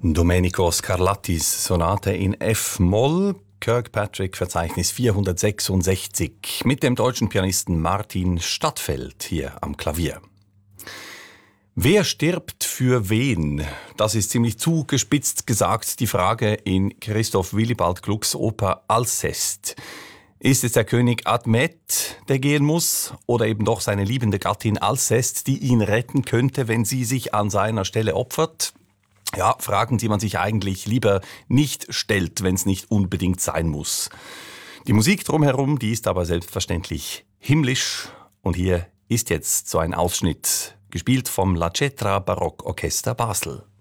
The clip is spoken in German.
Domenico Scarlattis Sonate in F-Moll, Kirkpatrick-Verzeichnis 466, mit dem deutschen Pianisten Martin Stadtfeld hier am Klavier. Wer stirbt für wen? Das ist ziemlich zugespitzt gesagt die Frage in Christoph Willibald Glucks Oper Alceste. Ist es der König Admet, der gehen muss, oder eben doch seine liebende Gattin Alceste, die ihn retten könnte, wenn sie sich an seiner Stelle opfert? Ja, Fragen, die man sich eigentlich lieber nicht stellt, wenn es nicht unbedingt sein muss. Die Musik drumherum, die ist aber selbstverständlich himmlisch. Und hier ist jetzt so ein Ausschnitt, gespielt vom La Cetra Barockorchester Basel.